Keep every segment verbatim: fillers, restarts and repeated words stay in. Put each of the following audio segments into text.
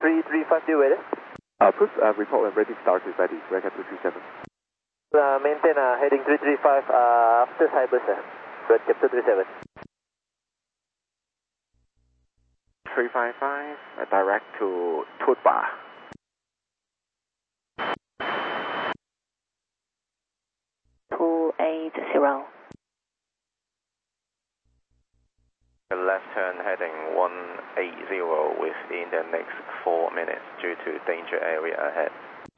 three three five, do you ready? Uh, Approved, uh, report when ready, start is ready, record two three seven. Uh, maintain uh, heading three three five uh, after Cyber, sir. Record two three seven. three five five, uh, direct to Toot Bar. two eight zero. Left turn heading one eight zero within the next four minutes due to danger area ahead.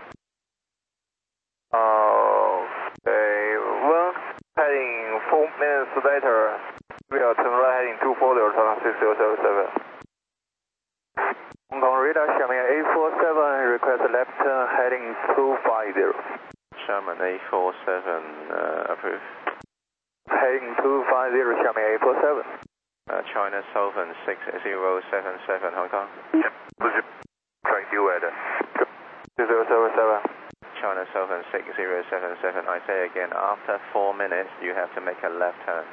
Okay, well, heading four minutes later, we are turn right heading two four zero, six zero seven seven. Hong Kong radar, Xiamen eight four seven, request left turn heading two five zero. Sherman eight four seven, uh, approved. Heading two five zero, Xiamen eight four seven. Uh, China Southern six zero seven seven, Hong Kong. Track you at two zero seven seven. China Southern six zero seven seven. I say again, after four minutes, you have to make a left turn.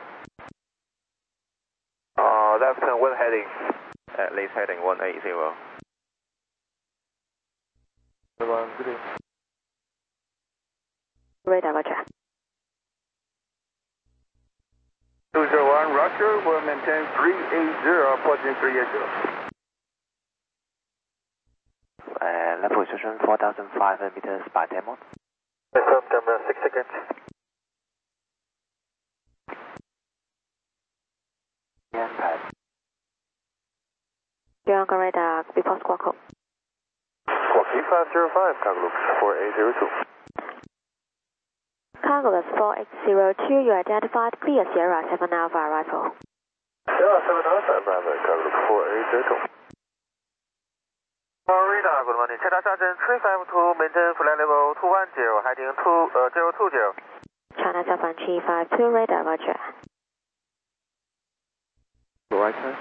Uh, left turn, what heading? At least heading one eight zero. Radar, roger. two zero one, roger, we'll maintain three eight zero, approaching three eight zero. Uh, level position four thousand five hundred meters by demo. Confirm camera, six seconds. Yeah, pad. Hong Kong radar, report squawk code. Squawk three five zero five, cargo four eight zero two. Cargo four eight zero two, you identified clear Sierra seven Alpha arrival. Sierra seven Alpha, Bravo, cargo four eight zero two. Radar, good morning. Check Sergeant three five two, maintain flight level two one zero, heading two, uh, zero two zero. China Southern three five two, radar, roger. Right turn.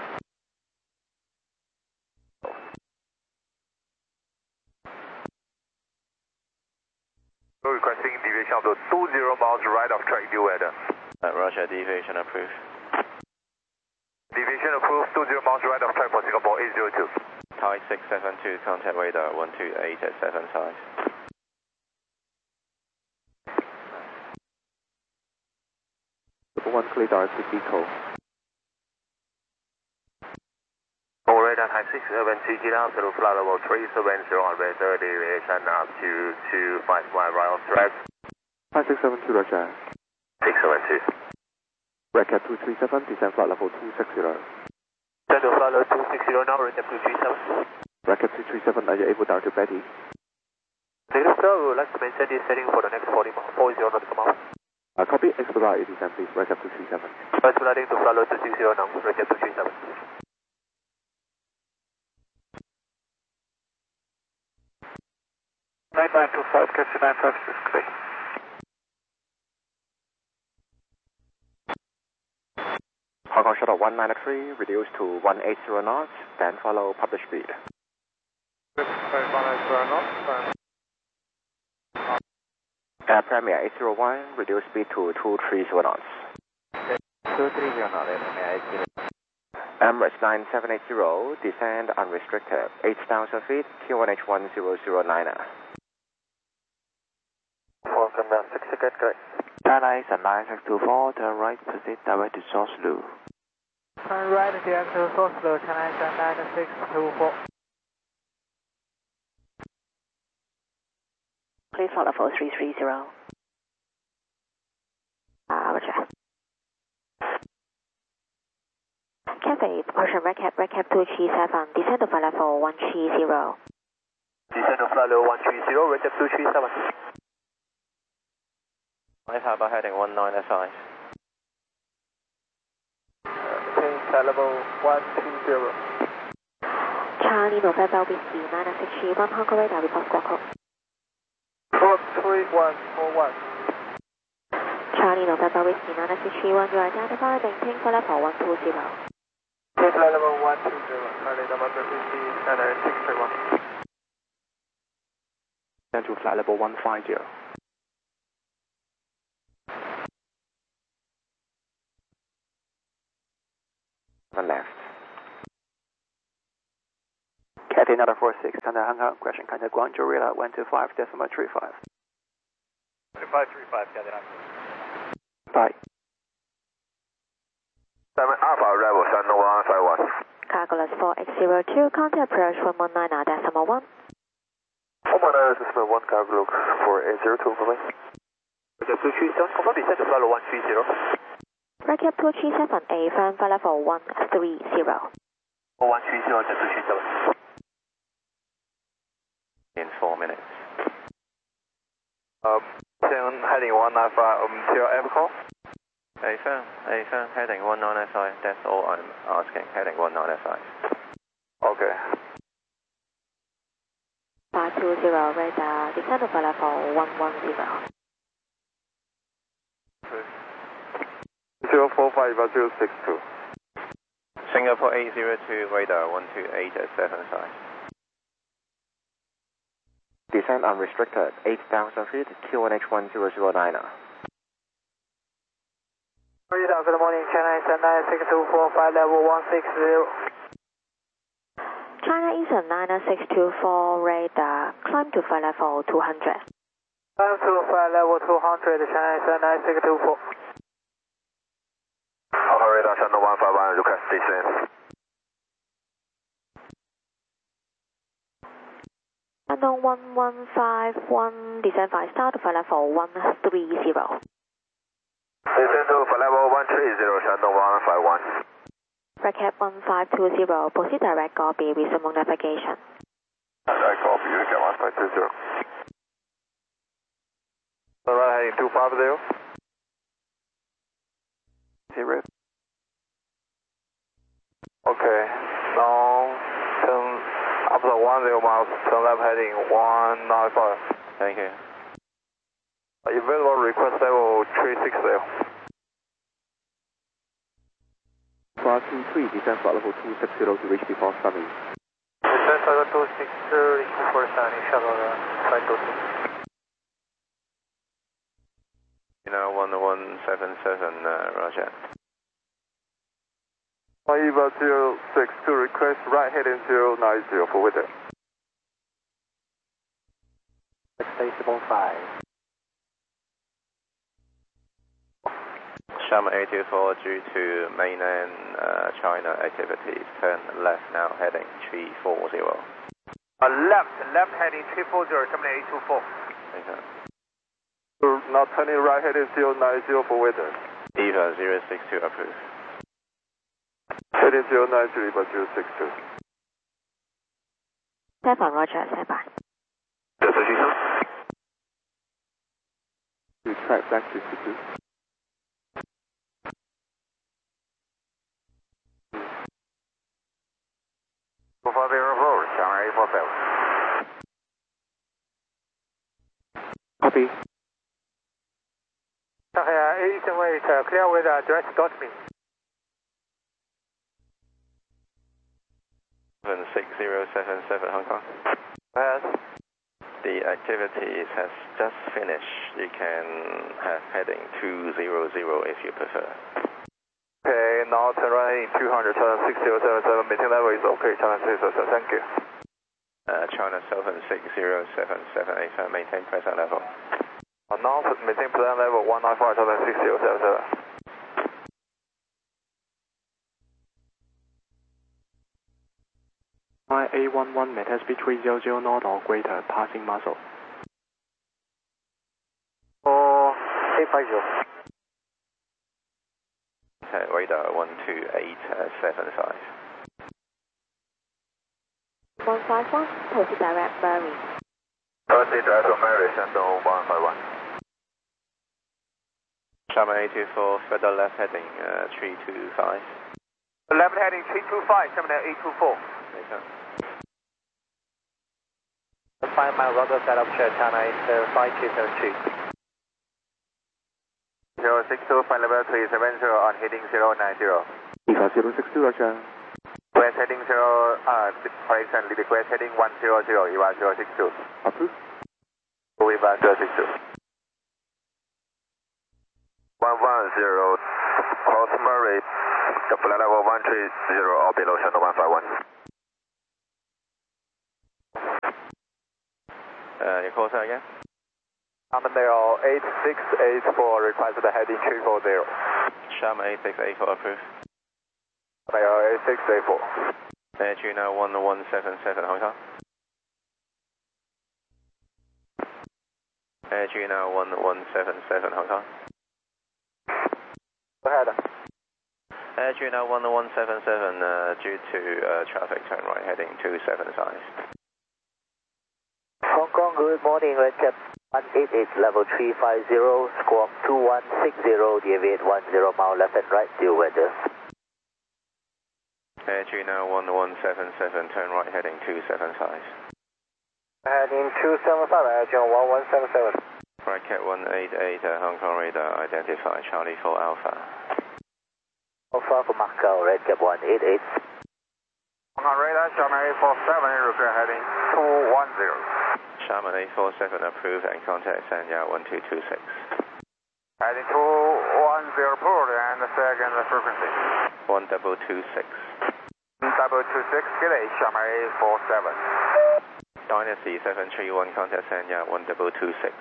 Requesting deviation of two zero miles right of track due weather. Uh, Roger, deviation approved. Deviation approved, two zero miles right of track for Singapore eight zero two. Thai six seven two, contact radar one two eight at seven five. One clear direct to Deco. All radar type six seven two, get out to flight level three seven zero, on weather deviation up to two five one right of track. five six seven two, Roger. six seven two. Record two three seven, descend flight level two six zero. Send to flight level two six zero now, record two three seven. Record two three seven, are you able down to Betty? Negative sir, we would like to maintain this setting for the next forty miles, four zero nautical miles. Uh, copy, expedite descent please, record two three seven. Expediting to flight level two six zero now, record two three seven. nine nine two five, catch nine five six three. Hong Kong Shuttle one ninety-three, reduced to one eight zero knots, then follow published speed. Air Premier eight zero one, reduce speed to two three zero knots. two three zero knots, Emirates nine seven eight zero, descend unrestricted, eight thousand feet, Q one H one zero zero nine. Welcome down, six seconds, correct. China is a nine six two four, turn right, proceed direct to Source Lu. Turn right again to Source Lu, China is a nine six two four. Please follow four three three zero. Uh, roger. Cafe, Ocean Recap, Recap two three seven, descend to flight level one three zero. Descend to flight level one three zero, recap two three seven. Life Harbour heading one nine five. Maintain flight level one two zero. Charlie November Whiskey nine six three one, Hong Kong radar, report squawk code. four three one four one. Charlie November Whiskey nine six three one, you identified, maintain flight level one two zero. Maintain flight level one two zero, Charlie November Whiskey nine six three one. Then to flight level one five zero. Left. Cathay another four six, contact Hong Kong, question, contact Guangzhou radar one two five decimal three five. two five three five, contact. Bye. seven Alpha, arrival, Shandong one five one. Calculus four X zero two, contact approach one one nine decimal one. one one nine decimal one, calculus four eight zero two, for me. Okay, two three seven, confirm descent to flight level one three zero. Recap two three seven A, firm flight level one three zero. one three zero, two three seven. In four minutes. Um, ten, heading one nine five, um, to your air call. A firm, A firm, heading one nine five, that's all I'm asking, heading one nine five. Okay. five two zero, radar, descend to flight level one one zero. zero four five zero six two. Singapore eight zero two, radar one two eight seven five. Descent unrestricted, eight thousand feet, Q one H one zero zero nine. Radar, good morning, China Eastern nine six two four, flight level one six zero. China Eastern nine six two four, radar, climb to flight level two hundred. Climb to flight level two hundred, China Eastern nine six two four. Alpha radar, Shandong one five one, request descent. Shandong one one five one, descend five star to flight level one three zero. Descend to flight level one three zero, Shandong one five one. Recap one five two zero, proceed direct copy, resume navigation. Direct copy, recap one five two zero. Alright, heading two five zero. Zero. Okay, now turn after one zero miles, turn left heading one nine five. Thank you. Available request level three six zero. four two three, descend flight level two six zero to reach before sunny. Descend flight level two six zero, reach before sunny, shuttle flight two six. You know, one one seven seven, uh, Roger. Eva zero six two, request right heading zero nine zero for weather. Station five. Sharma eight two four, due to mainland uh, China activities, turn left now, heading three four zero. Uh, left, left heading three four zero, Sharma eight two four. Okay. Now turning right heading zero nine zero for weather. Eva zero six two approved. Heading zero nine three, but zero six two. Stefan, Roger, stand by. Decision. We track back to two. four five zero four, Shanghai eight four seven. Copy. Shanghai Eastern Wait, uh, clear with uh, direct dot me. seven six zero seven seven, Hong Kong. Yes. The activities has just finished. You can have heading two zero zero if you prefer. Okay, now turn right heading two hundred, China six zero seven seven, maintain level is okay, China six zero seven, thank you. Uh, China seven six zero seven seven eight, maintain present level. Uh, now maintain present level one nine five, China six zero seven seven. A one one, maintain speed three hundred knot or greater, passing muzzle. Oh, eight five zero. Uh, radar one two eight seven five. one five one, proceed direct bearing. Proceed direct to Mary, Shandong one five one. Sharma eight two four, further left heading uh, three two five. Left heading three two five, Shandong eight two four. Later. Five mile rudder setup, China is uh, five two seven two. zero six two, flight level three seven zero on heading zero nine zero. Eva zero six two, Roger. Request heading zero, uh, correction, request heading one zero zero, Eva zero six two. Approved. Eva zero six two. one one zero, cross Murray, flight level one three zero or below, Shandong one five one. Uh, your call sign again? Armadale eight six eight four, request the heading three four zero. Sharman eight six eight four approved. Armadale eight six eight four. Air Juno one one seven seven, Hong Kong. Air Juno one one seven seven, Hong Kong. Go ahead. Air Juno one one seven seven, uh, due to uh, traffic, turn right heading two seven size. Hong Kong, good morning, Red Cap one eight eight, level three five zero, squawk two one six zero, deviate one zero mile left and right, due weather. Air Juno one one seven seven, turn right heading two seven size. Heading two seven five, Air Juno one one seven seven. Right Cat one eight eight, uh, Hong Kong radar, identify Charlie four Alpha. Alpha for Macau, Red Cap one eight eight. Hong Kong radar, Sharman eight four seven, repair heading two one zero. Sharman eight four seven approved and contact Sanya one two two six. Heading two one zero port and second frequency. one two two six. Double two six, g'day, Sharman eight four seven. Dynasty seven three one, contact Sanya one two two six.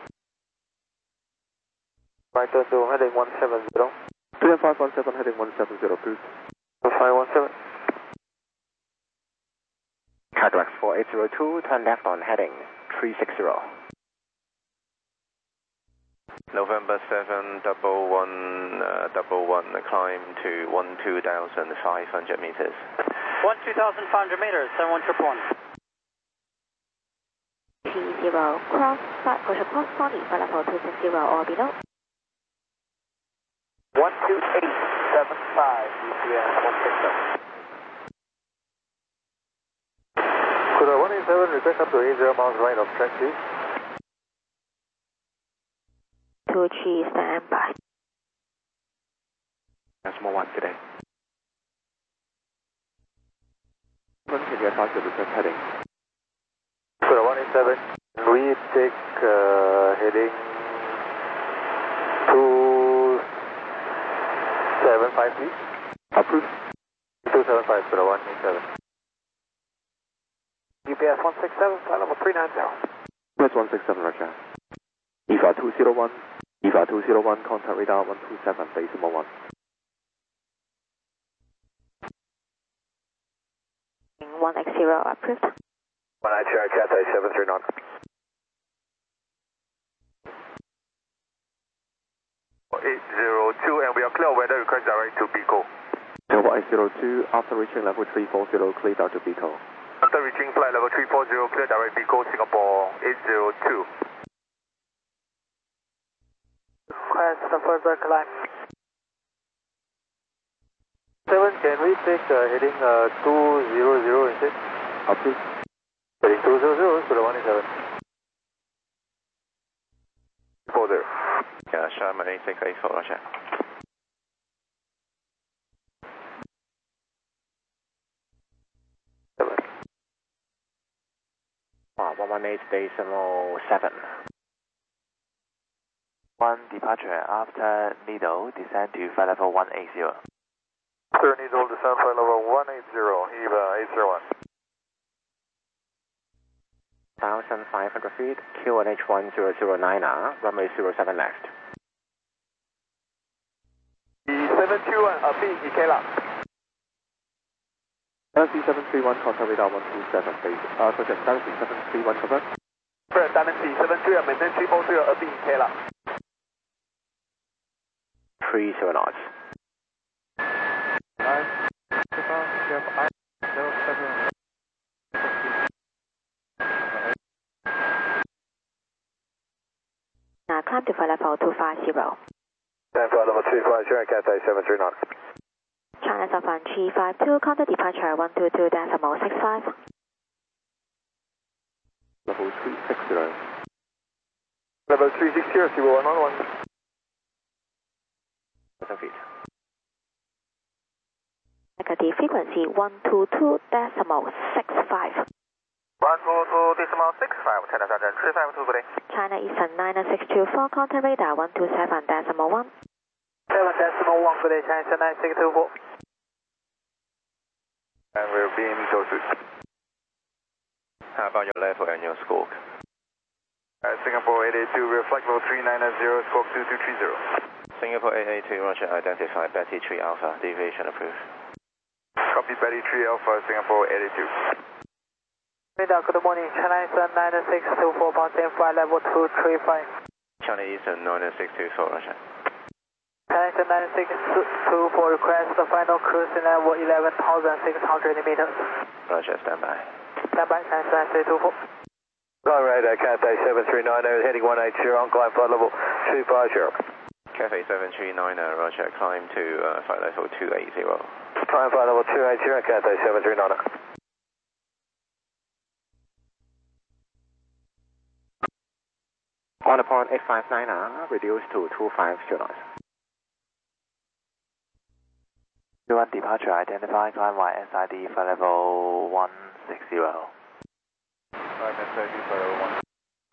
Right turn to heading one seven zero. Clear five one seven heading one seven zero approved. five one seven. Cadillac four eight zero two, turn left on heading three six zero. November seven double one uh, double one, climb to one two thousand five hundred meters. one two thousand five hundred meters, seven one triple one. T zero, cross, flight push across body for level two six zero or below. one two eight seven five, E T S one six seven. Could I one eight seven request up to eight zero miles right of track, please? two three, stand by. Decimal one today. When can you advise the request heading? Could I one eight seven, we take uh, heading two seven five, please? Approved. two seven five, could I one eight seven. U P S one six seven, flight level three nine zero. U S one six seven, Roger. E V A two zero one, E V A two zero one, contact radar one two seven, decimal one. one X zero approved. One I Cherry Cathay seven three nine. eight zero two, and we are clear weather request direct to Pico. Zero eight zero two, after reaching level three four zero, clear out to Pico. After reaching flight level three four zero, clear direct Pico, Singapore eight zero two. Request the further climb. seven, can we take uh, heading uh, two zero zero instead? Approved. Heading two zero zero, to the one eight seven. four zero. Yeah, Sharman eight six eight four, Roger. seven. Uh, one one eight decimal seven. One departure after Needle, descend to flight level one eight zero. Clear Needle, descend flight level one eight zero, E V A eight zero one. one thousand five hundred feet, Q N H one zero zero nine R, runway zero seven left. seven two one, uh, B, E K L A. Galaxy seven three one, contact radar one two seven, base. Uh, project Galaxy seven three one, cover. Fred, Dynasty seven three, maintain three four zero, uh, B, E K L A. three zero knots. Nine, I, zero seven. Now climb to flight level two five zero. Stand flight level two five zero, Cathay seven three nine. China Southbound three five two, contact departure one two two decimal six five. Level three six zero. Level three six zero, zero one one one. Seven feet. Negative frequency one two two decimal six five. one two two decimal six five, China Southern three five two, good day. China Eastern nine six two four, contact radar one two seven decimal one. seven decimal one, good day, China Eastern nine six two four. And we're being close. How about your level and your score? Uh, Singapore eight eight two, reflect level three nine zero, squawk two two three zero. Singapore eight eight two, Roger, identify Betty three Alpha, deviation approved. Copy Betty three Alpha, Singapore eight eight two. Radar, good morning, China Eastern nine six two four, Mountain flight level two three five. China Eastern nine six two four, Roger. China Eastern nine six two four, request the final cruising level eleven thousand six hundred meters. Roger, stand by. Stand by, China Eastern nine six two four. Line radar, Cathay seven three nine zero, heading one eight zero, on climb flight level two five zero. Cathay seven three nine zero, Roger, climb to uh, flight level two eight zero. Climb flight level two eight zero, Cathay seven three nine zero. On upon eight five nine R, reduce to two five zero knots. two one departure, identify, climb Y S I D flight level one six zero. Right, S I D flight level one.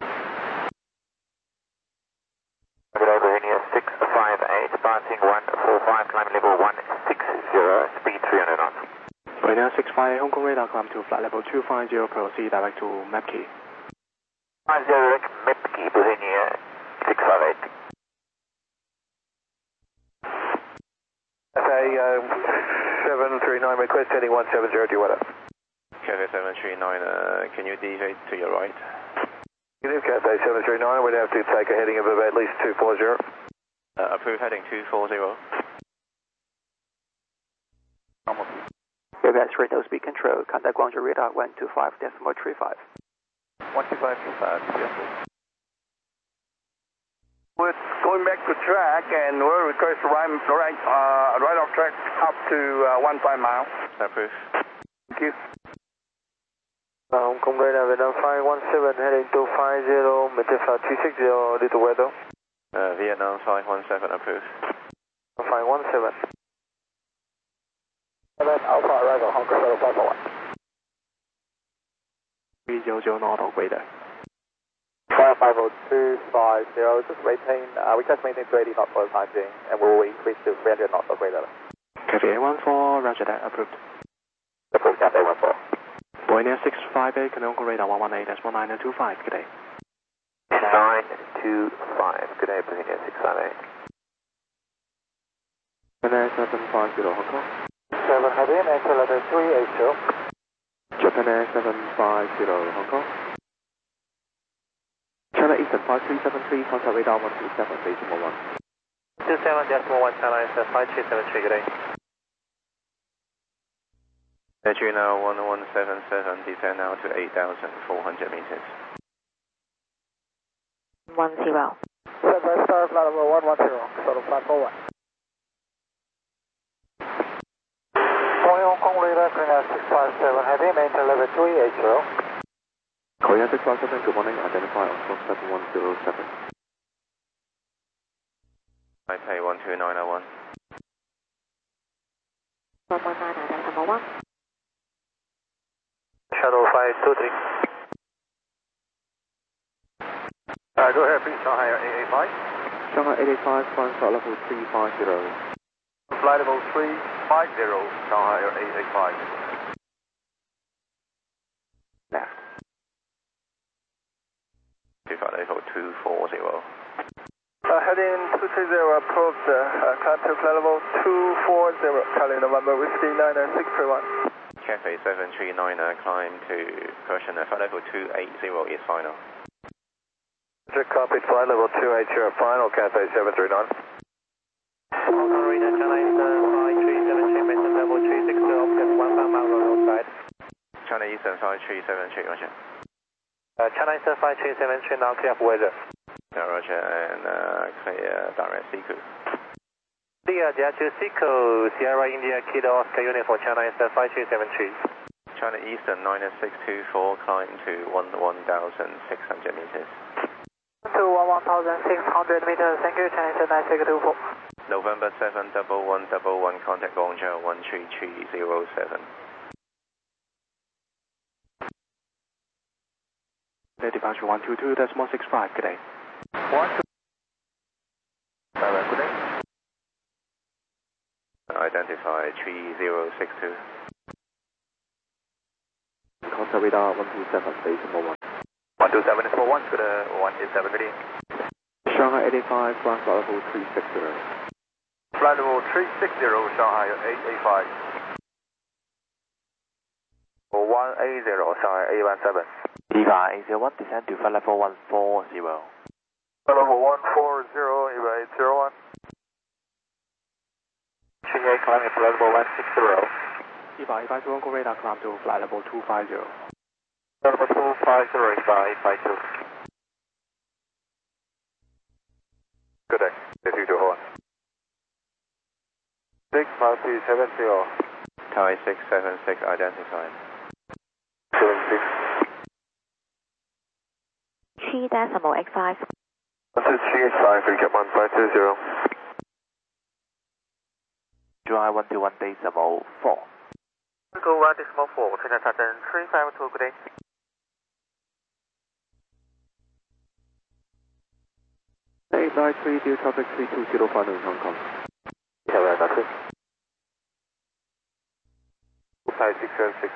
Good over here, six five eight, passing one four five, climb level one six zero, speed three hundred knots. Pioneer six five eight, Hong Kong radar, climb to flight level two five zero, proceed direct to Mapkey. five zero, Mapkey, Pioneer six five eight. Cathay uh, seven three nine, request heading one seven zero, do you want it? Cathay seven three nine, uh, can you deviate to your right? Negative, Cathay seven three nine, we'd have to take a heading of about at least two four zero. Uh, approved heading two four zero. Airbags radio speed control, contact Guangzhou radar one two five decimal three five. one two five two five, yes. We're going back to track and we'll request right, right, uh, right off track up to uh, one five mile. Approved. Thank you. Hong Kong radar, Vietnam five one seven, heading two five zero, Metify two six zero, little weather. Uh, Vietnam five one seven, approved. five one seven. seven Alpha arrival, Hong Kong Shuttle five one. three zero zero knot of radar. five five zero two five zero, just maintain, uh, we just maintain two eighty knots for the time being, and we will increase to three hundred knots of radar. Cathay eight one four, roger that, approved. Approved, Cathay one four. Pioneer six five eight, Hong Kong radar one one eight, that's one nine two five, good day. nine two five, good day, Pioneer six five eight. Pioneer seven five zero, Hong Kong. seven heavy, and enter letter three eight zero. Japan Air seven five zero, Hong Kong. China Eastern five three seven three, contact radar one two seven, decimal one. two seven decimal one, China Eastern five three seven three, good day. Entry now one one seven seven, descend now to eight thousand four hundred meters. one zero. Sunrise Star flight level one one zero, shuttle flight four one. Hong Kong radar, Korea six five seven, heavy, maintain level three eight zero. Korea six five seven, good morning, identify on squawk seven one zero seven. Taipei one two nine zero one. one one nine nine decimal one. Shuttle five two three. Uh, go ahead, please, Shanghai eight eight five. Shanghai eight eight five, climb flight level three five zero. Flight level three five zero, Shanghai eight eight five. Left. To flight level two four zero. Uh, heading two three zero, approved, uh, climb to flight level two four zero, Charlie November, Whiskey nine six three one. Cathay seven three nine, uh, climb to Persian, uh, flight level two eight zero is final. Copied, flight level two eight zero, final, Cathay seven three nine. Hong Kong radar, China Eastern five three seven three, maintain level three six zero, just one five mile roadside. China Eastern five three seven three, roger. Uh, China Eastern five three seven three, now clear for weather. No, roger, and uh, clear direct C Q. Clear, Diatu Seco, Sierra India, Kilo Oscar unit for China Eastern five three seven three. China Eastern nine six two four, climb to one thousand six hundred meters. To one thousand six hundred meters, thank you, China Eastern nine six two four. November seven double one double one, contact Guangzhou one three three zero seven. Departure one two two, decimal six five, good day. One two. Good day. Identify three zero six two. Contact radar one two seven, decimal one. one two seven four one, good, uh, one eight seven, ready. Shanghai eighty-five, ground flight level three six zero. Flight level three six zero, Shanghai eight eight five. one eight zero, Shanghai eight one seven. Eva eight zero one, descend to flight level one four zero. Flight level one four zero, Eva eight zero one. Shanghai climbing flight level one six zero. Eva eight five one, go radar climb to flight level two five zero. Flight level two five zero, Eva eight five two. Good day, two two one. six five two seven zero. Thai six seven six identified. seven six. three decimal eight five. one two three eight five, recap one five two zero. July one two one decimal four. Go one decimal four, China Titan three five two, good day. eight nine three, deal traffic three two zero final in Hong Kong. Yeah, right, that's it. Thai six seven six.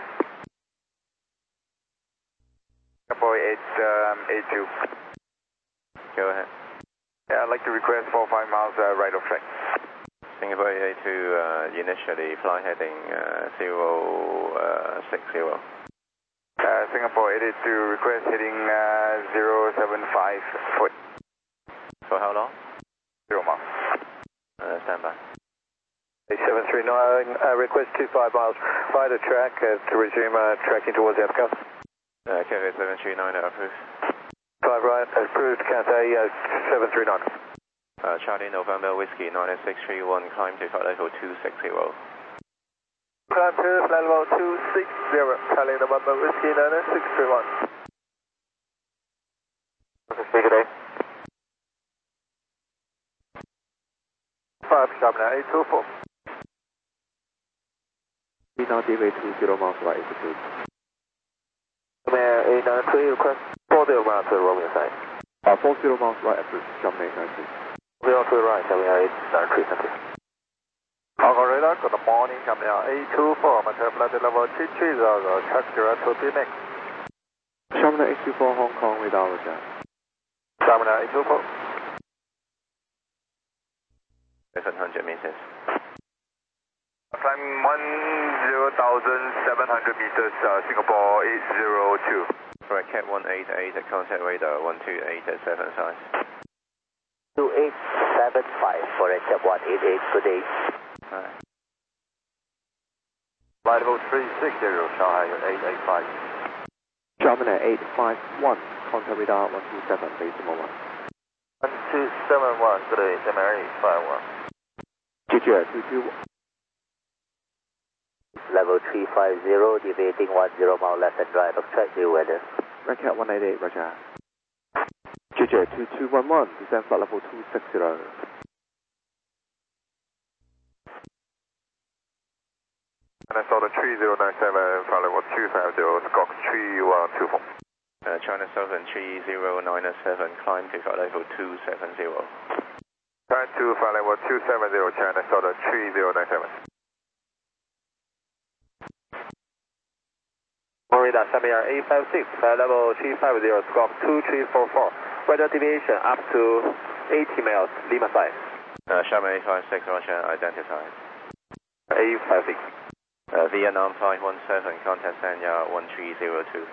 Singapore eight eight two. Go ahead. Yeah, I'd like to request four five miles uh, right of track. Singapore eight eight two, uh, initially fly heading uh, zero six zero. Uh, Singapore eight eight two, request heading uh, zero seven five foot. For how long? Zero miles. Uh, stand by. eight seven three nine, uh, request two five miles by the track uh, to resume uh, tracking towards the outcast. Uh, K V seven three nine approved. five right, approved, Cathay uh, seven three nine. Uh, Charlie November Whiskey nine six three one, climb to flight level two six zero. Climb to flight level two six zero, Charlie November Whiskey nine six three one. Okay, speak today. five, Sharpner eight two four. Now deviate two zero miles right altitude. Command eight nine three, request four zero miles to the Romeo side. Uh, four zero miles right approved, Shanghai eight nine three. Zero to the right, Shanghai eight nine three, thank you. Hong Kong radar, good morning, Shanghai eight two four, maintain flight level three three zero, track zero to B M X. Shanghai eight two four, Hong Kong radar, roger. Shanghai eight two four. seven hundred meters. Climb one zero thousand seven hundred meters, uh, Singapore eight zero two. Right, Cat one eight eight, contact radar one two eight seven five. two eight seven five for Cat one eight eight, good day. Alright. Flight level three six zero, Shanghai eight eight five. Shanghai eight five one, contact radar one two seven, decimal one. one two seven one, good day, Shanghai eight five one. J J two two. Level three five zero, deviating one zero mile left and right of track, new weather. Red Cat one eight eight, roger. J J two two one one, descend flight level two six zero. And I saw the three zero nine seven, flight level two five zero, Scott three one two four. Uh, China Southern three zero nine seven, climb to flight level two seven zero. Time to flight level two seven zero, China Southern three zero nine seven. Radar, Shamir eight five six, flight level three five zero, Scott two three four four. Weather deviation up to eighty miles, Lima side. Uh, Shamir eight five six, roger, identified. eight five six. Uh, Vietnam five one seven, contact Sanya one three zero two.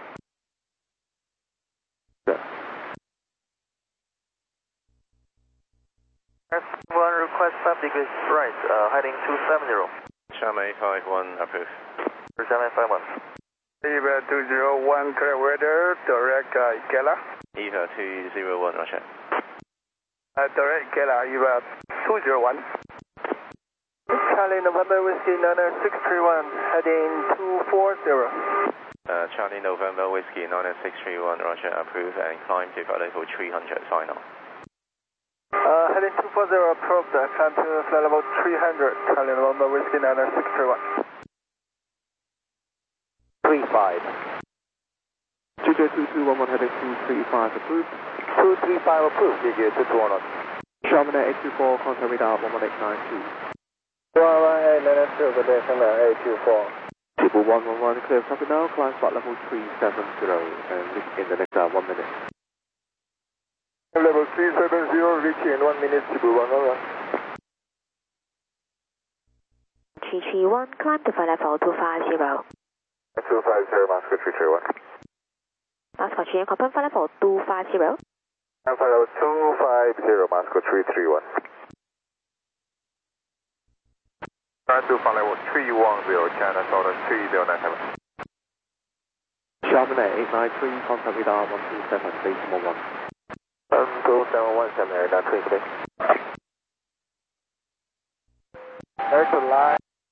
One request five degrees right, uh, heading two seven zero. Shamir eight five one, approved. Shamir five one. Eva two zero one, clear weather, direct uh, Ikela. Eva two zero one, roger. Uh, direct Ikela, Eva two zero one. Charlie November Whiskey nine six three one, heading two four zero. Uh, Charlie November Whiskey nine six three one, roger, approved, and climb to flight level three hundred, final. Uh, heading two four zero, approved, uh, climb to flight level three hundred, Charlie November Whiskey nine six three one. three five. J J two two one one, heading two three five, approved. two three five, approved, J J two two one one. Shanghai eight two four, contact radar one one eight nine two. one one eight nine two, good day, Shanghai eight two four. Table Cebu one one one, clear traffic now, climb spot level three seven zero, and in the next uh, one minute. Level three seven zero, reaching in one minute, Cebu one one one. three three one, climb to flight level two five zero. two five zero, Moscow three three one. Moscow three, confirm flight level two five zero. And flight level two five zero, Moscow three three one. Try to flight level three one zero, China Southern three zero nine seven. Sharman eight nine three, contact radar one two seven, decimal one. one two seven one seven, air down three three. There's a line.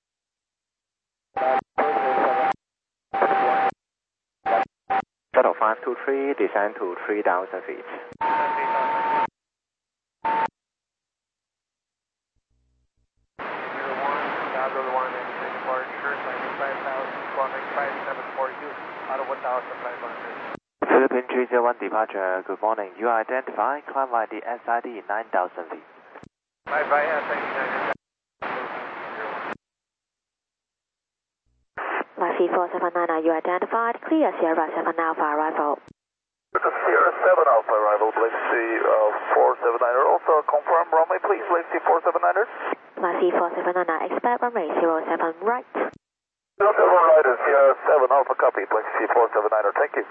Shuttle five two three, descend to three thousand feet. Philippine three zero one departure, good morning. You are identified, climb I D S I D nine thousand feet. Bye bye, S I D nine. Flight four seven nine, are you identified? Clear Sierra seven Alpha arrival. Sierra seven Alpha arrival, Blaze uh, four seven nine. Also confirm runway, please, Blaze four seven nine. Flight four seven nine, expect runway zero seven right. zero seven right, Sierra seven Alpha, copy, Blaze four seven nine, thank you.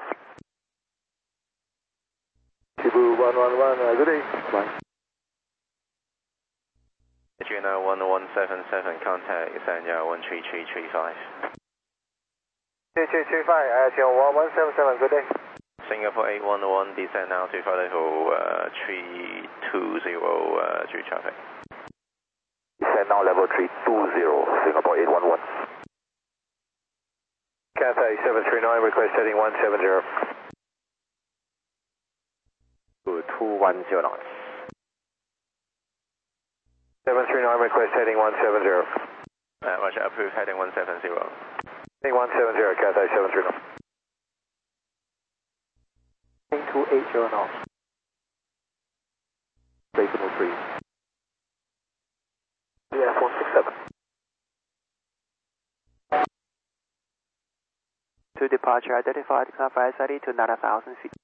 Cebu one one one, uh, good day. Bye. Juno one one seven seven, contact Sanya one three three three five. three three three five, I H L one one seven seven, good day. Singapore eight one one, descend now to flight level uh, three two zero, uh, through traffic. Descend now level three two zero, Singapore eight one one. Cathay seven three nine, request heading one seven zero. To two one zero knots. seven three nine, request heading one seven zero. Uh, Roger, approved, heading one seven zero. Heading one seven zero, Cathay seven three nine. two eight zero knots. Decimal three. Yes, one six seven. To departure identified, climb I S I D to nine thousand feet.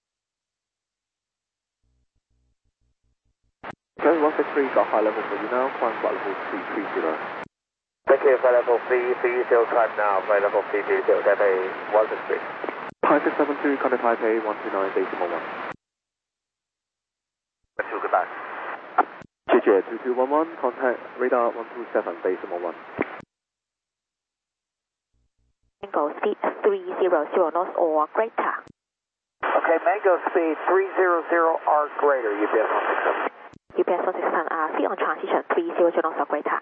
Okay, one six three, got high level for you now, climb spot level three three zero. Thank you, flight level three three zero, climb now, flight level three three zero, Cathay one six three. Pi six seven two, contact Taipei one two nine, decimal one. Two, goodbye. J J two two one one, contact radar one two seven, decimal one. Mango speed three zero zero knots or greater. Okay, Mango speed three zero zero or greater, U P S one six seven. U P S one six seven, uh, speed on transition three zero zero knots or greater.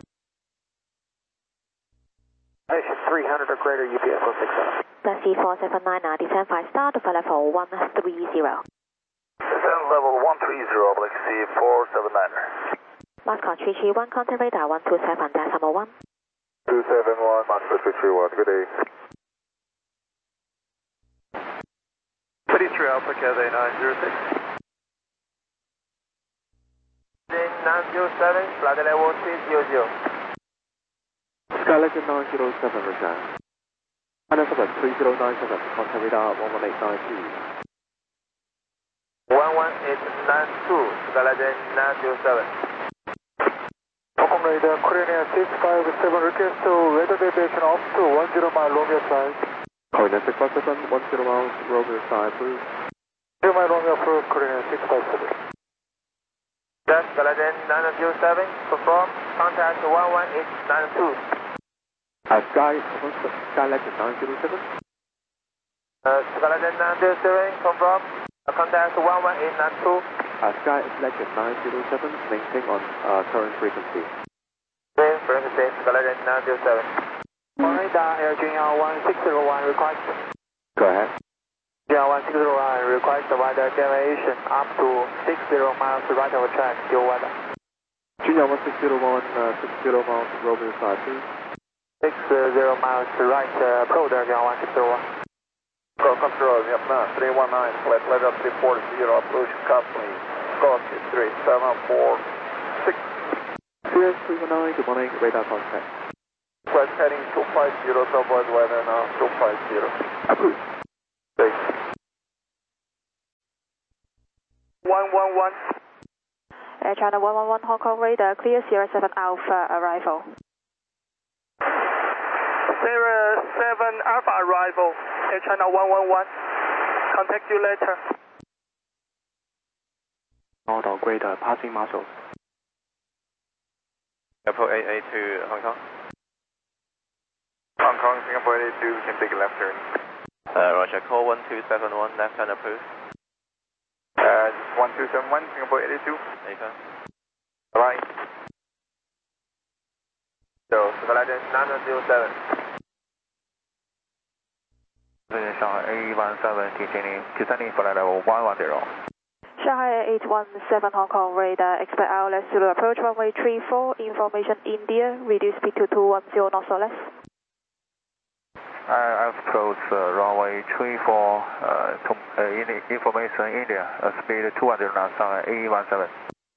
Station three hundred or greater, U P S one six seven. Flight four seven nine, uh, descend five star to flight level one three zero. Descend level one three zero, Blaze four seven nine. Moscow three three one, contact radar one two seven, decimal one. two seven one, Moscow three three one, good day. thirty-three Alpha, Cathay nine zero six. nine zero seven, flight level three zero zero. Sky Legend nine zero seven, Roger. China Southern three zero nine seven, contact radar one one eight nine two. one one eight nine two, Sky Legend nine zero seven. Hong Radar, Korean Air six five seven, request to weather deviation up to one zero mile Romeo side. Korean six five seven, one zero miles, Romeo side, approved. zero mile Romeo approved, Korean Air six five seven. Yes, Sky Legend nine zero seven, confirm, contact one one eight nine two. Uh, Sky, Sky Legend nine zero seven. Uh, Sky Legend nine zero seven, confirm, uh, contact one one eight nine two. Uh, Sky Legend nine zero seven, maintain on uh, current frequency. Same frequency, Sky Legend nine zero seven. Radar, Air Junior one six zero one, request. Go ahead. Junior one six zero one, request weather deviation up to six zero miles right of track, still weather. Junior one six zero one, uh, six zero miles, Romeo side, approved. six zero miles right, uh, approach there, Junior one six zero one. Go control, Vietnam three one nine, flight level three four zero, approach company, Scott three seven four six. C S three one nine, good morning, radar contact. Flight request heading two five zero, double weather now, two five zero. Approved. Thanks. one one one. Air China one one one Hong Kong radar, clear Sierra seven Alpha arrival. Sierra seven Alpha arrival. Air China one one one. Contact you later. Model greater passing muscle. Airport eight eight two Hong Kong. Hong Kong, Singapore eighty-two, we can take a left turn. Uh, Roger, call one two seven one, left turn approved. Uh, one two seven one, Singapore eighty-two. Later. Bye. So, Skyline nine zero seven. Shanghai A one seven, descending, descending flight level one one zero. Shanghai eight one seven Hong Kong radar, expect I L S Zulu approach runway three four, information India, reduce speed to two one zero knots or less. I approach uh, runway three four, uh, to, uh, in, information India, uh, speed two one zero knots, Shanghai A one seven.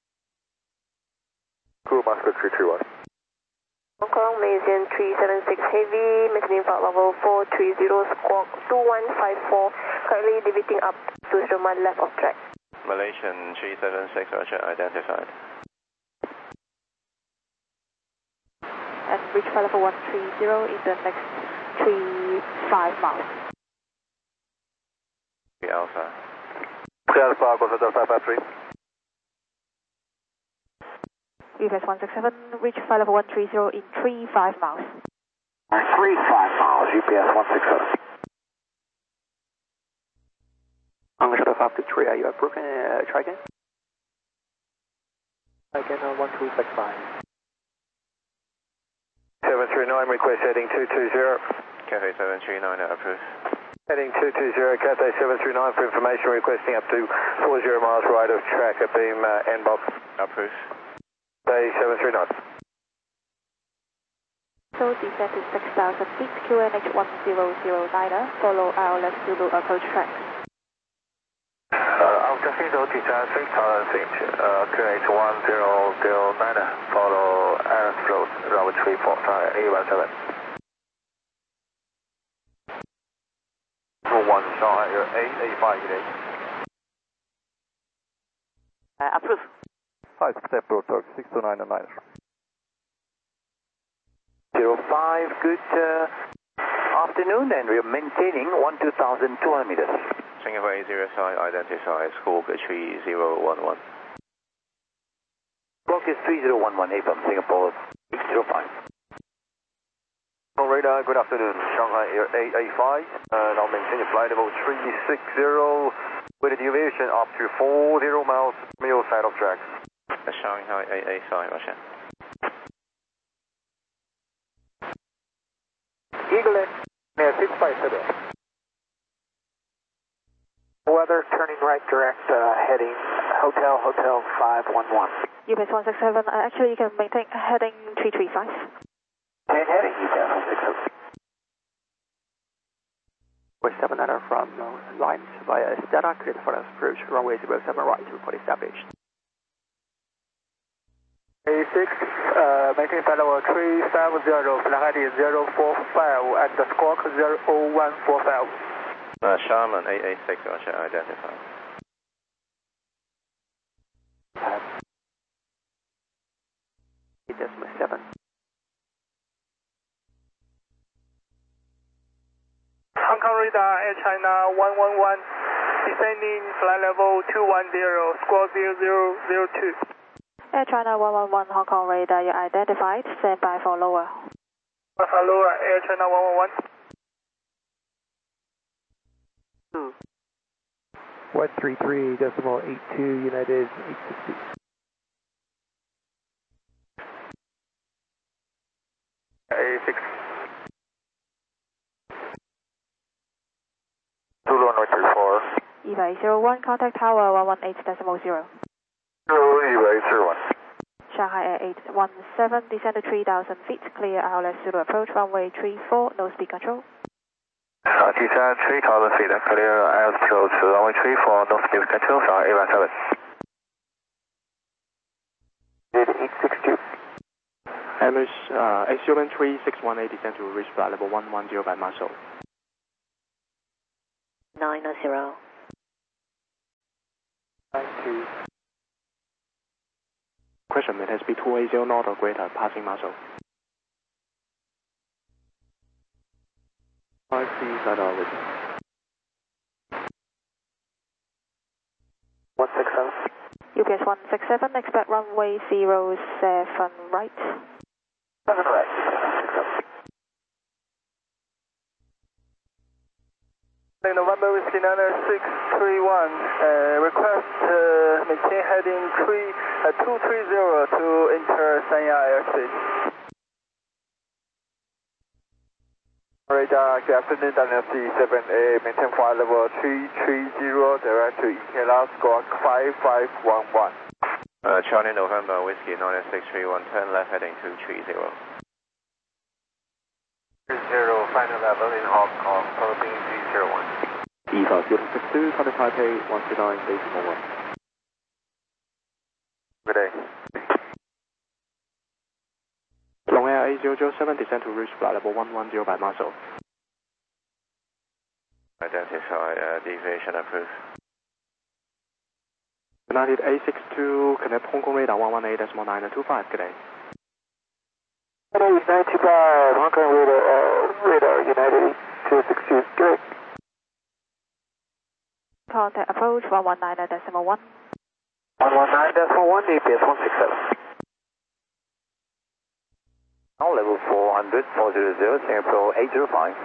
Cool, Moscow three three one. Hong Kong, Malaysian three seven six Heavy, maintaining flight level four three zero, squawk two one five four, currently deviating up to zero mile left of track. Malaysian three seven six, Roger, identified. And reach flight level one three zero in the next three five miles. The Alpha. Alpha, go to five five three. U P S one six seven, reach flight level one three zero in three five miles. three five miles, U P S one six seven. Angle shuttle five two three, are you approving? Uh, try again? Again, uh, one two six five. seven three nine, request heading two two zero. Cathay seven three nine, approved. Heading two two zero, Cathay seven three nine for information, requesting up to four zero miles right of track at beam uh, N box. Approved. Cathay seven three nine. So descend to six thousand feet, Q N H one zero zero nine, follow I L S Zulu approach track. Uh, I'll just need to descend six thousand feet, uh, Q N H one zero zero nine, follow I L S float, runway three four, Shanghai A one seven. one, Shanghai, you're eight eight five today. Uh, approve. Hi, step protocol six two nine nine. zero five, good uh, afternoon, and we are maintaining one two thousand two hundred meters. Singapore eight zero five, identified, squawk three zero one one. Squawk is three zero one one, A from Singapore eight zero five. On radar, good afternoon, Shanghai Air eight eight five, and I'll maintain your flight level three six zero with a deviation up to forty miles from your side of track. Shanghai eight eight five, Roger. Eagle Air six five seven. Weather turning right direct, uh, heading Hotel Hotel five one one. U P S one six seven, uh, actually you can maintain heading three three five. Heading U P S one six seven. West seven niner from uh, lines via Stella, cleared for us approach runway zero seven right, report established. A six, uh, maintaining flight level three seven zero, flight heading zero four five, and the squawk zero one four five. Uh, Sharman eight eight six, Roger, identified. Decimal seven. Hong Kong radar, Air China one one one, descending flight level two one zero, squawk zero zero zero two. Air China one one one Hong Kong radar, you identified, stand by for lower. For lower, Air China one one one. one three three decimal eight two, United eight sixty. A six. Zulu one three four. Eva eight zero one, contact tower one one eight decimal zero. Zulu Eva eight zero one. Shanghai Air eight one seven, descend to three thousand feet, clear I L S Zulu approach, runway three four, no speed control. Uh, descend three thousand feet, clear I L S approach, runway three four, no speed control, Shanghai A one seven. eight six two. Amish, uh, Assument three six one eight, descend to reach flight level one one zero by Marshall. nine zero. Thank you. Question, it has be two eighty knot or greater, passing Marshall. five C, side origin. one six seven. U P S one six seven, expect runway zero seven right. seven right. November Whiskey nine six three one, uh, request uh, maintain heading three, uh, two three zero to enter Sanya airspace. Radar, good afternoon, Daniel C seven A, maintain flight level three three zero, direct to Ikela, squawk five five one one. Uh, Charlie November Whiskey nine six three one, turn left heading two three zero. Zero, final level in Hong Kong, Philippines three zero one. E five zero six two, contact Taipei one two nine, decimal one. Good day. Long Air eight zero zero seven, descend to reach flight level one one zero by Marshall. Identify uh, deviation approved. United eight six two, connect Hong Kong radar one one eight decimal nine two five, good day. United nine two five, Hong Kong radar, uh, radar, United two six two, good. Contact approach one one nine decimal one. one one nine decimal one, U P S one six seven. Now level four hundred, four hundred, Singapore eight zero five.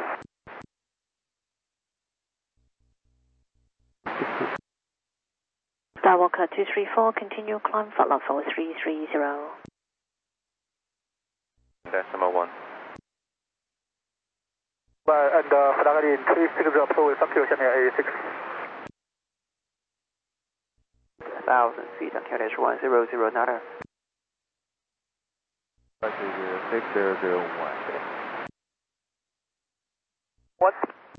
Skywalker two three four, continue climb flight level three three zero. Decimal one. Right, and uh, Ferrari in three six zero, approach, thank you, Sanya A six. one thousand feet on Q N H one zero zero nine. six zero zero one. What?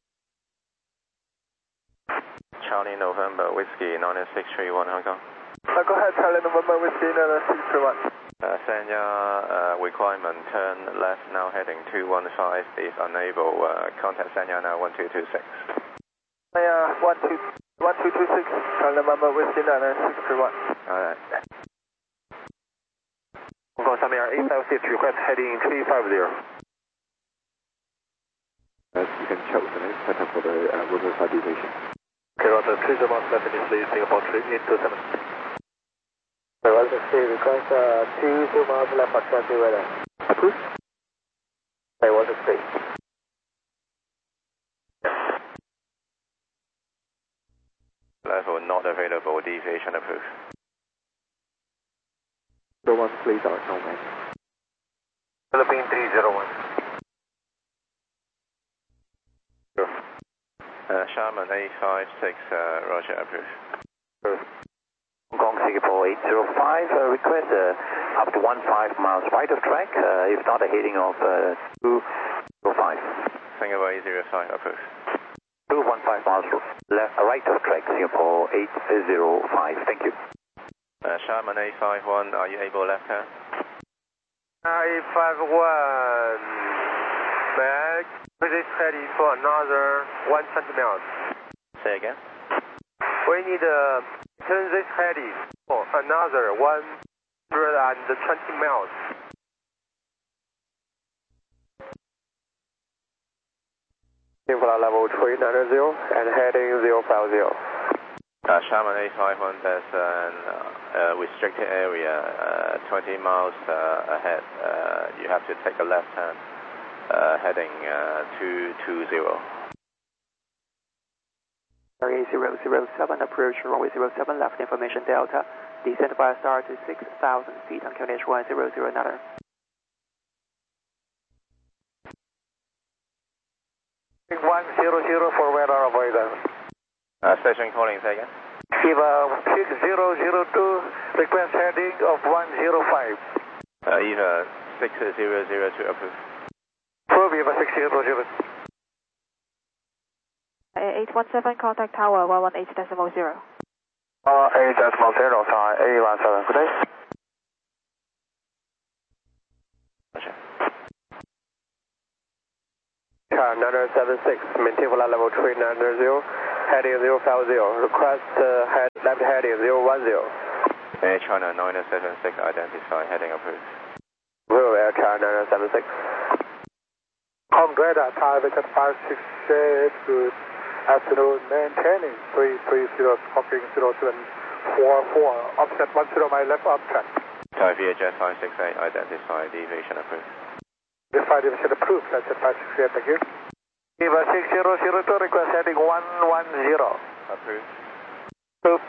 Charlie November Whiskey nine six three one, Hong Kong. Uh, go ahead, Charlie November Whiskey nine six three one. Uh, Sanya uh, requirement, turn left now heading two one five, if unable, uh, contact Sanya now one two two six. Sanya one two two six, Charlie November Whiskey nine six three one. Alright. Hong Kong Sanya eight five six, request heading three five zero. As you can check the next setup for the uh, roadside deviation. Okay, Roger, three zero miles left initially, Singapore three eight two seven. Roger, C, request uh, two zero miles left for traffic weather. Approved. I want to stay. Level not available, deviation approved. The one, please, our no man. Philippine three zero one. Uh, Sharman eight five six, uh, Roger, approved. Hong Kong Singapore eight zero five, uh, request uh, up to one five miles right of track, uh, if not a heading of uh, two zero five. Singapore eight zero five, approved. two one five miles left, uh, right of track, Singapore eight zero five, thank you. Uh, Sharman eight five one, are you able left turn? eight five one, may I visit heading for another one hundred twenty miles? Say again? We need to uh, turn this heading for another one hundred twenty miles. Flight level three nine zero and heading zero five zero. Uh, Sharman eight five one, there's an uh, restricted area uh, twenty miles uh, ahead. Uh, you have to take a left turn, uh, heading uh, two two zero. Area zero zero seven, approach runway zero seven, left information Delta. Descend by star to six thousand feet on Q N H one zero zero nine. one zero zero for radar avoidance. Uh, station calling, say again? Eva six zero zero two, request heading of one zero five. Uh, Eva six zero zero two, approved. Prove Eva six zero zero. eight one seven, contact tower one one eight decimal zero. Uh, eight decimal zero, sorry, eight one seven, good day. nine seven six, maintain flight level three nine zero, heading zero five zero, request uh, head, left heading zero one zero. Air China nine seven six, identify, heading approved. Will Air China nine seven six. Congrats, Thai Vision five six eight, good afternoon, maintaining three three zero, squawking zero seven four four, offset one zero, my left up track. Thai V H S five six eight, identify, deviation approved. Verify division approved, that's at five six eight, thank you. Viva six zero zero two, request heading one one zero. Approved. Approved.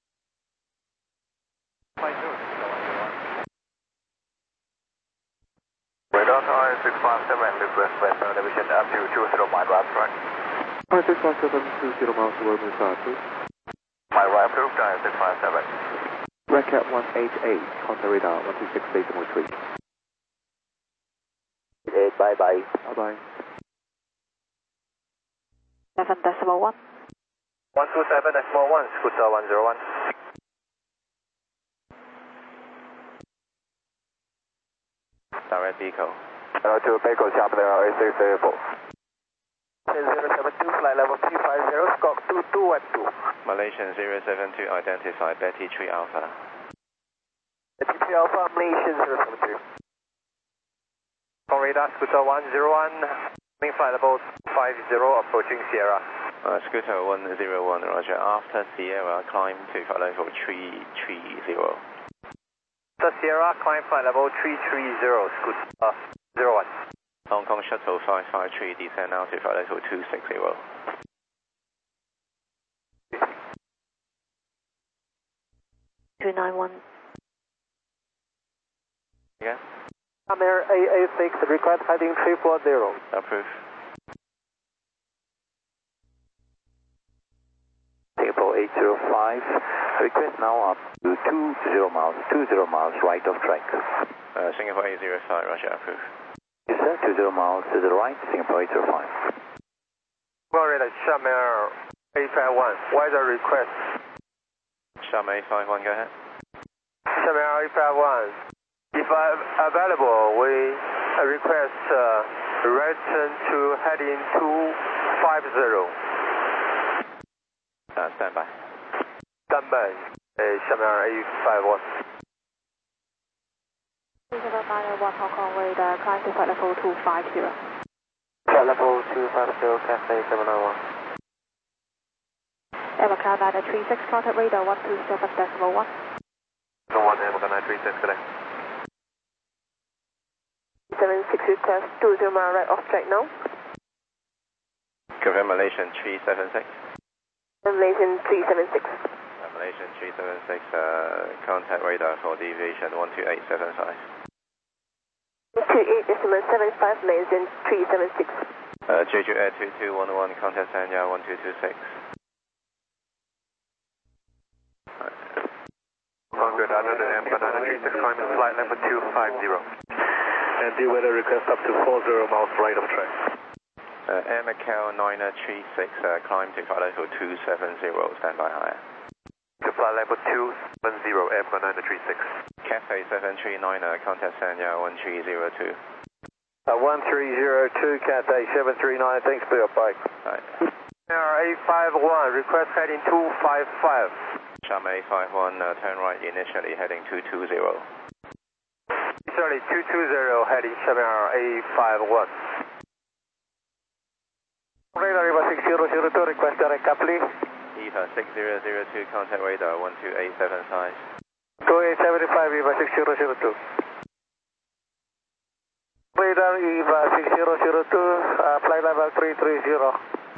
Radar Thai six five seven, request Western division up to two zero, my right track. Thai six five seven, two zero miles to Romeo start, please. My right approved, Thai six five seven. Recat one eight eight, contact radar one two six decimal three. eight, bye bye. Bye bye. seven decimal one. one two seven decimal one, Scooter one zero one. Direct Eco. Uh, to Baco, Chapter A six eight four. zero seven two, flight level three five zero, squawk two two one two. Malaysian zero seven two, identify, Betty three Alpha. Betty three Alpha, Malaysian zero seven two. On radar, Scooter one zero one, main flight level five zero, approaching Sierra. Uh, Scooter one zero one, roger. After Sierra, climb to flight level three three zero. After Sierra, climb flight level three three zero, Scooter zero one. Hong Kong Shuttle five five three, descend now to flight level two six zero. two nine one. Yeah. Air A A six, request heading three four zero. Approved. Singapore eight zero five, request now up to two zero miles, two zero miles right of track. Uh, Singapore eight zero five, roger, approved. Yes sir, two zero miles to the right, Singapore eight zero five. Florida, Sham Air eight five one, weather request. Sham eight five one, go ahead. Sham Air eight five one, if available, we request uh, return to heading two five zero. Uh, stand by. Stand by, uh, Sham Air eight five one. three seven nine one Hong Kong radar, climb to flight level two five zero. Flight level two five zero, Cathay seven nine one. Evercloud nine three six, contact radar one two seven decimal one. No one, Evercloud nine three six, today. seven six request two zero mile right off track now. Confirm Malaysian three seven six. Malaysian three seven six. Uh, Malaysian three seven six, uh, contact radar for deviation one two eight seven five. two eight decimal seven five, Malaysian three seven six. Uh, Jeju Air two two one one, contact Sanya one two two six. Congress, under the Evercloud nine three six, climb flight level two five zero. And the weather request up to four zero miles right of track. Uh, Air Macau nine three six, uh, climb to flight level two seven zero, stand by higher. To flight level two seven zero, Evercloud nine three six. Cathay seven three nine, uh, contact Sanya one three zero two. Uh, one three zero two, Cathay seven three nine, thanks for your bike. Right. Air eight five one, request heading two five five. Sham eight five one, uh, turn right initially, heading two two zero. Sorry, two two zero, heading Sham Air eight five one. Radar Eva six zero zero two, request direct up please. Eva six zero zero two, contact radar one two eight seven five. two eight seven five, Eva six zero zero two. Radar Eva six zero zero two, uh, flight level three three zero.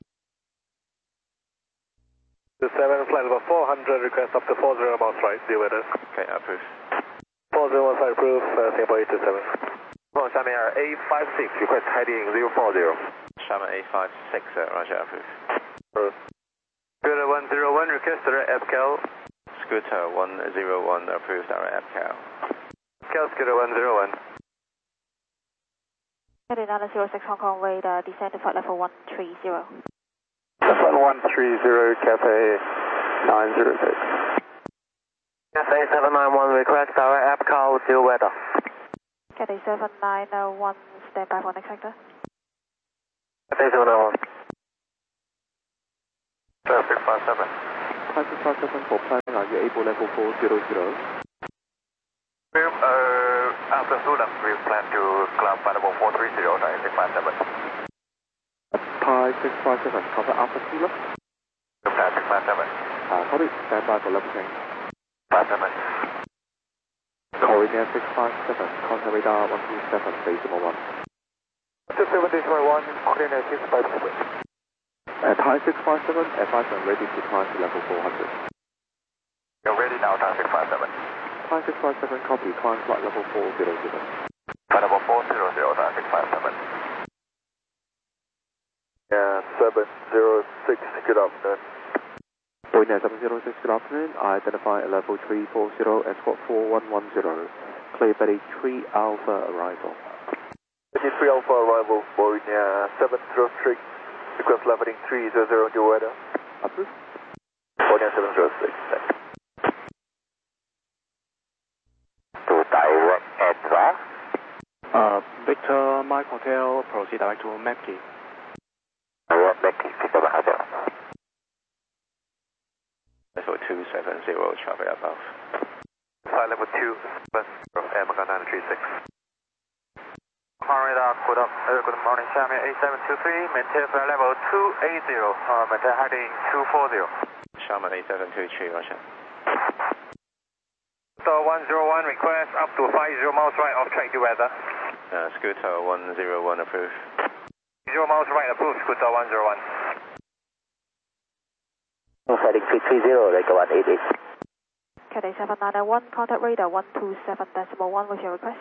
To seven, flight level four hundred, request up to four zero miles right, the weather. Okay, approved. four zero one five, approved, uh, Singapore eight two seven. Oh, Sham Air eight five six, request heading zero four zero. Sham eight five six, uh, roger, approved. Approved. Scooter one zero one, request direct Evercloud. Scooter one zero one, approved, direct Evercloud. Evercloud, Scooter one zero one. Heading nine zero six Hong Kong radar, descend to flight level one three zero. Flight one three zero, Cathay nine zero six. Cathay seven nine one, request direct Evercloud, deal weather. Cathay seven nine one, stand by for next sector. Cathay seven nine one. Traffic five seven. Thai six five seven for planning, are you able level four zero zero? Uh, after Sudan, we plan to climb flight level four three zero, Thai six five seven. Thai six five seven, cover Alpha Kilo. Thai six five seven. Uh, copy, stand by for level change. five seven. Korea six five seven, contact radar one two seven, decimal one. two seven decimal one, Korea six five seven. And Thai six five seven, advise and ready to climb to level four hundred. You're ready now, Thai six five seven. Thai six five seven, copy, climb flight level four zero zero. Flight level four zero zero, Thai six five seven. Yeah, seven zero six, good afternoon. Korea seven zero six, good afternoon. I identify a level three four zero, escort four one one zero. Clear Betty three Alpha arrival. Betty three Alpha arrival, Boeing seven zero three. Request leveling three zero zero, your weather. Approved. Boeing seven zero six, thanks. To direct address. Uh, Victor Mike Hotel, proceed direct to Mapkey. Direct Mapkey, Victor Mike Hotel. Level two seven zero, traffic above. Flight level two seven zero, Air Macau nine three six. Radar, good, up, uh, good morning, Xiamen eight seven two three, maintain flight level two eight zero, uh, maintain heading two four zero. Xiamen eight seven two three, Russia. So one zero one, request up to five zero miles right off track, the weather. Uh, Scooter one zero one approved. zero miles right approved, Scooter one zero one. Heading three three zero, Lake one eight eight. Cathay seven nine one, contact radar one two seven decimal one with your request.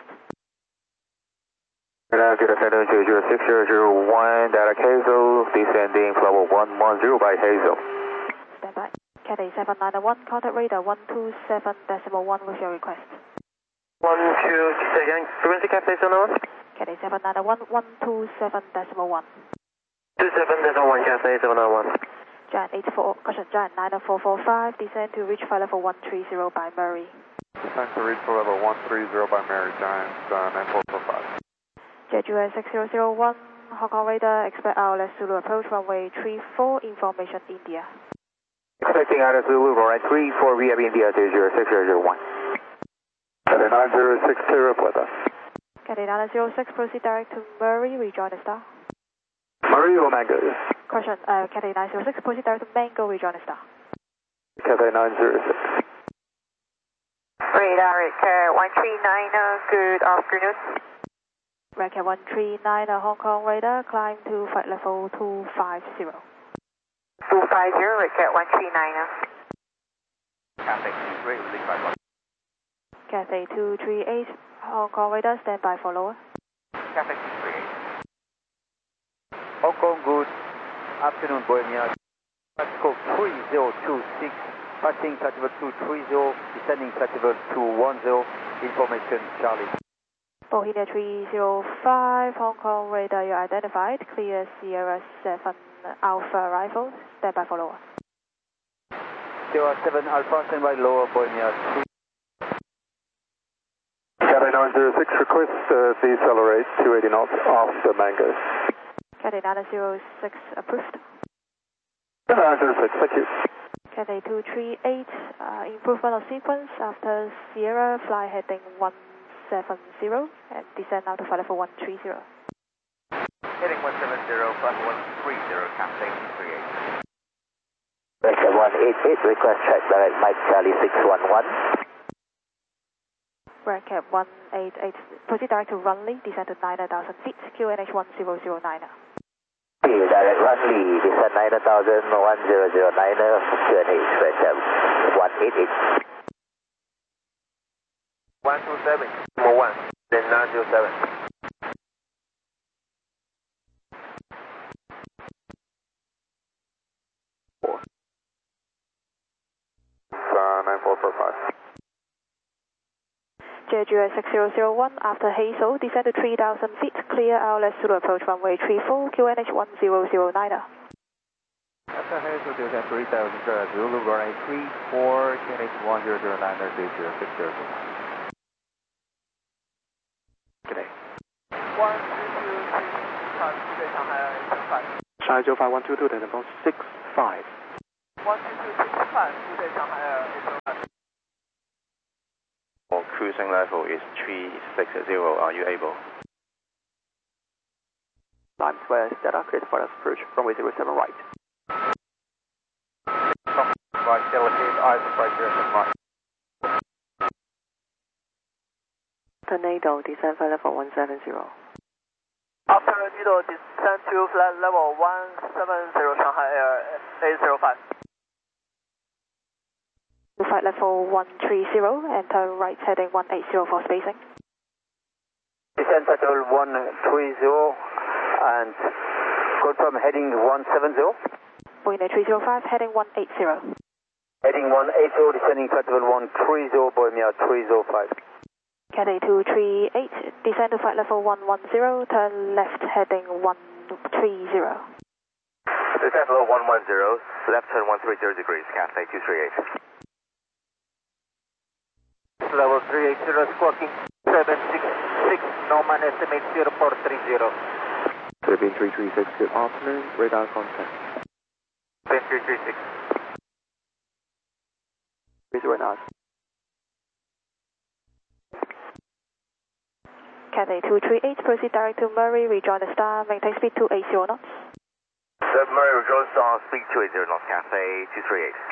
Radar zero seven zero zero six zero zero one, direct Hazel, descending level one one zero by Hazel. Stand by. Cathay seven nine one, contact radar one two seven decimal one with your request. one two, say again, frequency Cathay seven nine one? Cathay seven nine one, one two seven decimal one. two seven decimal one, Cathay seven nine one. Giant eight four, caution, Giant nine four four five, descend to reach flight level one three zero by Murray. Descend to reach flight level one three zero by Murray, Giant uh, nine four four five. Jet U S six zero zero one, Hong Kong radar, expect R L S Zulu approach runway three four, information India. Expecting R L S Zulu, right three four via India zero zero six zero zero one. Cathay nine zero six zero, with us. Cathay nine zero six, proceed direct to Murray, rejoin the star. Murray or Mango? Caution, uh, Cathay nine zero six, proceed direct to Mango, rejoin the star. Cathay nine zero six. Radar, Red one three nine, uh, good afternoon. Red Cat one three nine, uh, Hong Kong radar, climb to flight level two five zero. two five zero, Red Cat one three nine. Cathay two three eight, six five one. Cathay two three eight, Hong Kong radar, stand by for lower. Cathay two three eight. Hong Kong, good afternoon, Boeing. Scope three zero two six, passing flight level two three zero, descending flight level two one zero, information Charlie. Bohemia three zero five, Hong Kong radar, you identified, clear Sierra seven Alpha arrival, stand by for lower. Sierra seven Alpha, stand by lower, Bohemia three. Cathay nine zero six, request uh, decelerate two eighty knots off the Mango. Cathay nine zero six approved. nine zero six, thank you. Cathay two three eight, uh, improvement of sequence after Sierra, fly heading one seven zero, and descend now to flight level one three zero. Heading one seven zero, flight one three zero, Cathay two three eight. Vector one eight eight, request track direct Mike Charlie six one one. Bracket one eight eight, proceed direct to Runley, descend to nine thousand feet, Q N H one zero zero nine. Direct Runley, descend nine thousand one zero zero nine, Q N H, Vector one eight eight. one two seven, number one, then nine zero seven. Four. Uh, nine four four five. J G S six zero zero one, after Hazel, descend to three thousand feet, clear R L S Zulu approach runway three four, Q N H one zero zero nine. After Hazel, descend three thousand, Zulu runway three four, Q N H one zero zero nine, zero zero six zero zero. Good day. one two two three, Shanghai, nine zero five one two two, telephone six five. one two two six five, good day, Shanghai Air eight zero five. For cruising level is three six zero, are you able? Times West, Delta, clear for approach, runway zero seven right. Right, delicate, eyes right, direction right. Tornado, descend flight level one seven zero. After Tornado, descend to flight level one seven zero, Shanghai Air eight zero five. Flight level one three zero, enter right heading one eight zero for spacing. Descend flight level one three zero and confirm heading one seven zero. Boeing three zero five, heading one eight zero. Heading one eight zero, descending flight level one three zero, Boeing three zero five. Cathay two three eight, descend to flight level one one zero, turn left heading one three zero. Descend level one one zero, left turn one three zero degrees, Cathay two three eight. Level three eight zero, squawking seven six six, Norman estimate zero four three zero. Philippine three three six, good afternoon, radar contact. Philippine three three six. Visual nine. Cathay two three eight, proceed direct to Murray, rejoin the star, maintain speed two eight zero knots. Sir Murray, rejoin star, speed two eight zero knots, Cathay two three eight.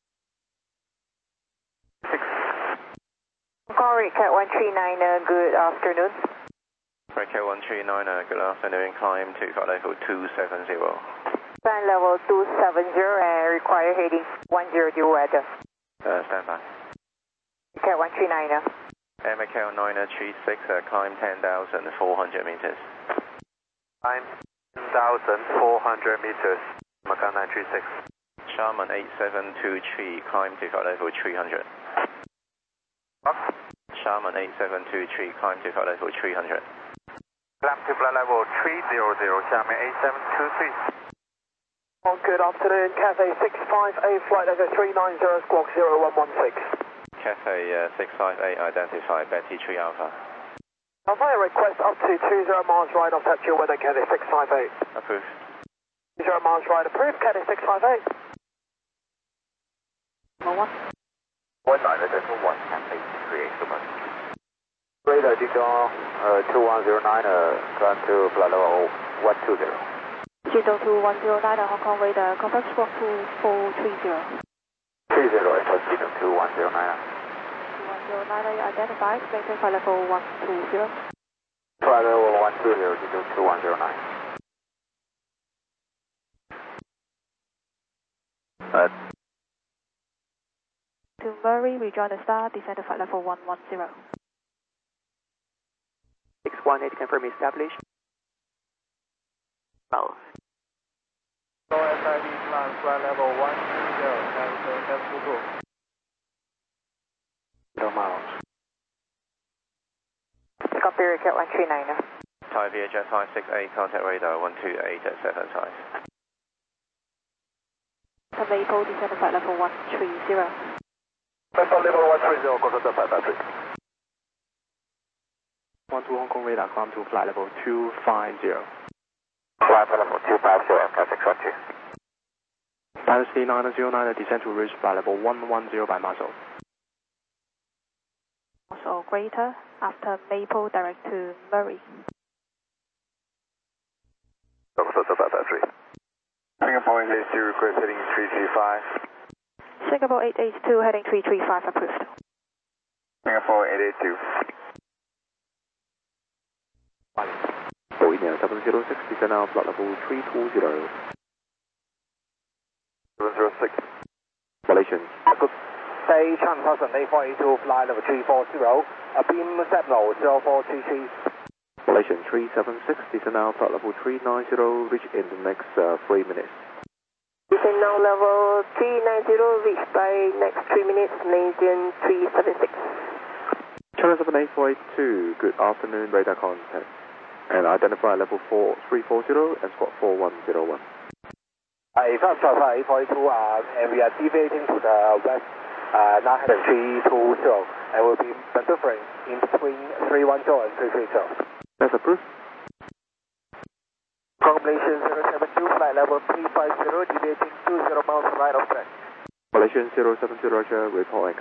Corey, Cat one three nine, uh, good afternoon. Cat one three nine, uh, good afternoon, climb to flight level two seven zero. Flight level two seven zero and require heading one zero due weather. Uh, stand by. Cat one three nine. Uh. M K L nine three six, uh, climb ten thousand four hundred meters. Climb ten thousand four hundred meters, Macau nine three six. Sharman eight seven two three, climb to flight level three hundred. What? Sharman eight seven two three, climb to flight level three hundred. Climb to flight level three hundred, Sharman eight seven two three. Oh, good afternoon, Cathay six five eight, flight level three nine zero, squawk zero one one six. Cathay uh, six five eight, identify Betty three Alpha. Alpha, request up to two zero miles right off touch your weather, Cathay six five eight. Approved. two zero miles right approved, Cathay six five eight. Number one. one nine, identical one, Cathay two three eight, so much. Radar Dijon uh, two one zero nine, uh, climb to flight level one two zero. Digital two one zero nine, Hong Kong radar, confirm squawk two four three zero. three zero, it was Dijon two one zero nine. two one zero nine, you identified, maintain flight level one two zero. Flight level one two zero, Dijon two one zero nine. Uh, to Murray, rejoin the star, descend to flight level one one zero. six one eight, confirm established. Well. So S I D climb flight level one three zero, cancel seven two two. Zero miles. Copy, Cat one three nine. Thai Vietjet five six eight, contact radar one two eight at seven five. To Maple, descend to flight level one three zero. Maple level one three zero, go to the flight battery. one two Hong Kong radar, climb to flight level two five zero. Flight level two five zero, M K six one two. Dynasty nine zero nine, descend to reach flight level one one zero by muscle. Or greater, after Maple, direct to Murray. Go to the flight battery. Singapore English to request heading three three five. Singapore eight eight two, heading three three five, approved. Singapore eight eight two. Boeing seven zero six, descend now flight level three two zero. seven zero six. Malaysian. Say Chan Thousand eight four eight two, flight level three four zero, a beam signal zero four two three. Malaysian three seven six, descend now flight level three nine zero, reach in the next uh, three minutes. Descend now level three nine zero, reach by next three minutes, Malaysian three seven six. China seven eight four eight two, good afternoon, radar contact. And identify level four three four zero and squawk four one zero one. I found Alpha eight four eight two, uh, and we are deviating to the west, uh, nine three two zero, and will be maneuvering in between three one zero and three three zero. That's approved. Malaysian zero seven two, flight level three five zero, deviating two zero miles right of track. Malaysian zero seven two, Roger, reporting.